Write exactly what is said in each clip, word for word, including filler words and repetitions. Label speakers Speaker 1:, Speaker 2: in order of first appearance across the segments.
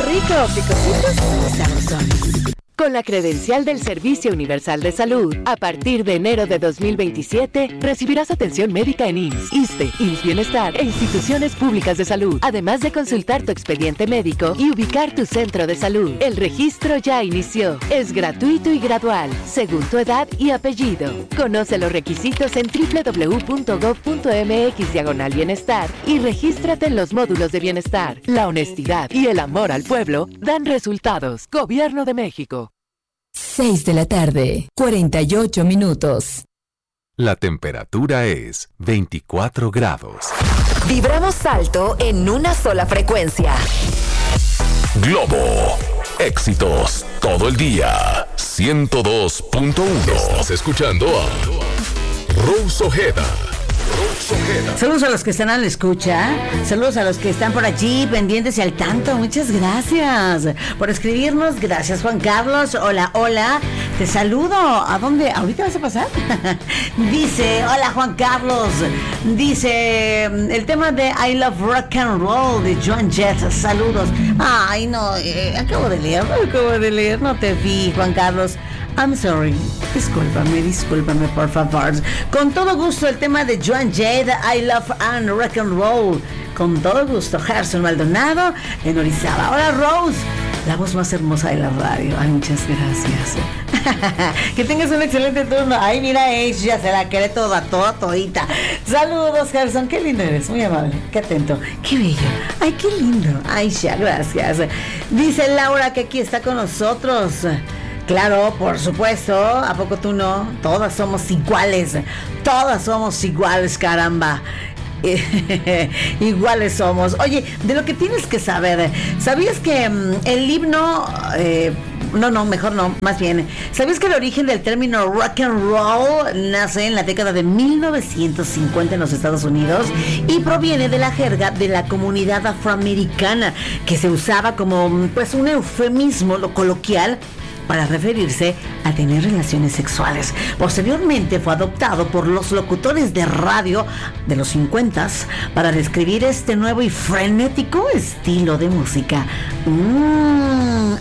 Speaker 1: rico, picositos y sabrosón. Con la credencial del Servicio Universal de Salud, a partir de enero de dos mil veintisiete, recibirás atención médica en I M S S, ISSSTE, I M S S Bienestar e instituciones públicas de salud, además de consultar tu expediente médico y ubicar tu centro de salud. El registro ya inició. Es gratuito y gradual, según tu edad y apellido. Conoce los requisitos en doble u doble u doble u punto gob punto eme equis diagonal bienestar y regístrate en los módulos de bienestar. La honestidad y el amor al pueblo dan resultados. Gobierno de México.
Speaker 2: seis de la tarde, cuarenta y ocho minutos.
Speaker 3: La temperatura es veinticuatro grados.
Speaker 2: Vibramos alto en una sola frecuencia.
Speaker 3: Globo. Éxitos todo el día. ciento dos punto uno. Estás escuchando a Rose Ojeda.
Speaker 4: Saludos a los que están a la escucha, saludos a los que están por allí pendientes y al tanto. Muchas gracias por escribirnos. Gracias, Juan Carlos. Hola, hola, te saludo. ¿A dónde? ¿Ahorita vas a pasar? Dice, hola Juan Carlos. Dice, el tema de I Love Rock and Roll de Joan Jett. Saludos. Ay, no, eh, acabo de leer, acabo de leer. No te vi, Juan Carlos. I'm sorry. Discúlpame, discúlpame, por favor. Con todo gusto, el tema de Joan Jett, I Love and Rock and Roll. Con todo gusto, Gerson Maldonado en Orizaba. Hola, Rose, la voz más hermosa de la radio. Ay, muchas gracias. Que tengas un excelente turno. Ay, mira, ella se la quiere toda, toda, todita. Saludos, Gerson. Qué lindo eres, muy amable, qué atento, qué bello. Ay, qué lindo. Ay, ya, gracias. Dice Laura que aquí está con nosotros. Claro, por supuesto, ¿a poco tú no? Todas somos iguales, todas somos iguales, caramba. Iguales somos. Oye, de lo que tienes que saber, ¿sabías que um, el himno... Eh, no, no, mejor no, más bien, ¿sabías que el origen del término rock and roll nace en la década de mil novecientos cincuenta en los Estados Unidos y proviene de la jerga de la comunidad afroamericana, que se usaba como pues un eufemismo lo coloquial para referirse a tener relaciones sexuales? Posteriormente fue adoptado por los locutores de radio de los cincuentas para describir este nuevo y frenético estilo de música. Mmm,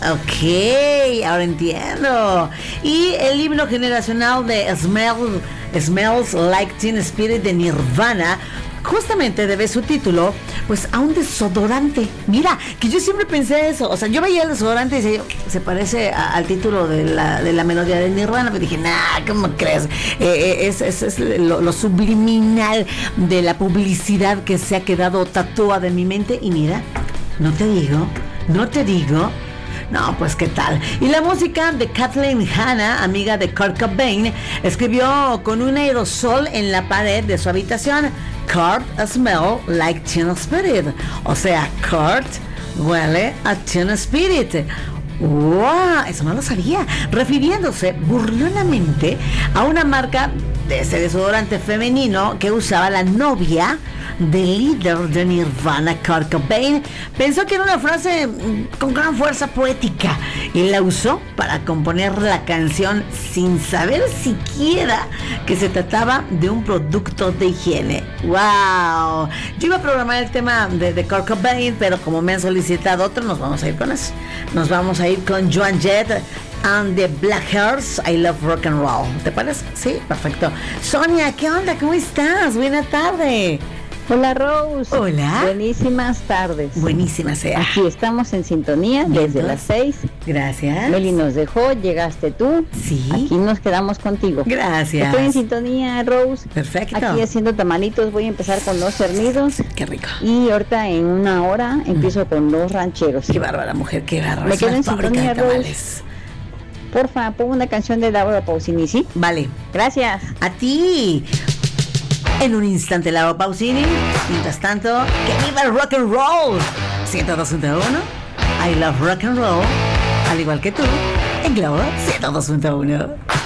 Speaker 4: ok, ahora entiendo. Y el himno generacional de Smell, Smells Like Teen Spirit de Nirvana justamente debe su título pues a un desodorante. Mira, que yo siempre pensé eso. O sea, yo veía el desodorante y decía, se parece a, al título de la, de la melodía de Nirvana. Pero dije, nah, ¿cómo crees? Eh, es es, es lo, lo subliminal de la publicidad que se ha quedado tatuada en mi mente. Y mira, no te digo, no te digo. No, pues qué tal. Y la música de Kathleen Hanna, amiga de Kurt Cobain, escribió con un aerosol en la pared de su habitación: Kurt smell like Teen Spirit. O sea, Kurt huele a Teen Spirit. ¡Wow! Eso no lo sabía. Refiriéndose burlonamente a una marca de ese desodorante femenino que usaba la novia del líder de Nirvana, Kurt Cobain. Pensó que era una frase con gran fuerza poética y la usó para componer la canción sin saber siquiera que se trataba de un producto de higiene. ¡Wow! Yo iba a programar el tema de, de Kurt Cobain, pero como me han solicitado otro, nos vamos a ir con eso. Nos vamos a ir con Joan Jett and the Black Hearts, I Love Rock and Roll. ¿Te parece? Sí, perfecto. Sonia, ¿qué onda? ¿Cómo estás? Buena tarde.
Speaker 5: Hola, Rose.
Speaker 4: Hola.
Speaker 5: Buenísimas tardes.
Speaker 4: Buenísimas sea.
Speaker 5: Aquí estamos en sintonía desde las seis.
Speaker 4: Gracias.
Speaker 5: Meli nos dejó, llegaste tú.
Speaker 4: Sí.
Speaker 5: Aquí nos quedamos contigo.
Speaker 4: Gracias.
Speaker 5: Estoy en sintonía, Rose.
Speaker 4: Perfecto.
Speaker 5: Aquí haciendo tamalitos, voy a empezar con los cernidos.
Speaker 4: Qué rico.
Speaker 5: Y ahorita en una hora empiezo con los rancheros.
Speaker 4: Qué bárbara, mujer, qué bárbara.
Speaker 5: Me quedo en sintonía, Rose. Porfa, pon una canción de Laura Pausini, ¿sí?
Speaker 4: Vale.
Speaker 5: Gracias.
Speaker 4: A ti. En un instante, Laura Pausini. Mientras tanto, que viva el rock and roll. ciento dos punto uno. I love rock and roll. Al igual que tú, en Globo ciento dos punto uno.